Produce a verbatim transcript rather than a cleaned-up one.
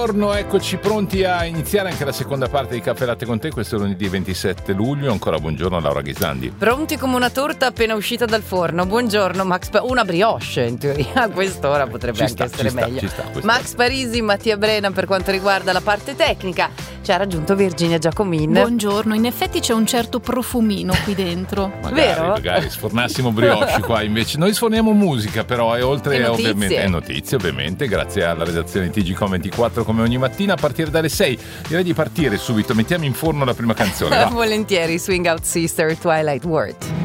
buongiorno, eccoci pronti a iniziare anche la seconda parte di Caffè Latte con te. Questo è lunedì ventisette luglio. Ancora buongiorno Laura Ghisandi. Pronti come una torta appena uscita dal forno. Buongiorno Max, pa- una brioche in teoria a quest'ora potrebbe Ci anche sta, essere ci sta, meglio. ci sta, questa- Max Parisi, Mattia Brena per quanto riguarda la parte tecnica. Ci ha raggiunto Virginia Giacomin. Buongiorno, in effetti c'è un certo profumino qui dentro. Magari, Vero? magari sfornassimo brioche qua, invece noi sforniamo musica, però, e oltre E a notizie. ovviamente e notizie, ovviamente, grazie alla redazione di T G Com ventiquattro come ogni mattina a partire dalle sei. Direi di partire subito, mettiamo in forno la prima canzone. Va. Volentieri, Swing Out Sister, Twilight World.